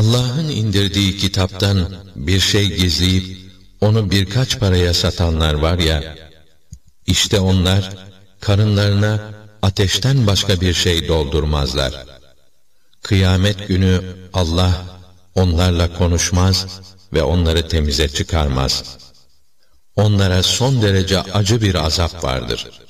Allah'ın indirdiği kitaptan bir şey gizleyip onu birkaç paraya satanlar var ya, işte onlar karınlarına ateşten başka bir şey doldurmazlar. Kıyamet günü Allah onlarla konuşmaz ve onları temize çıkarmaz. Onlara son derece acı bir azap vardır.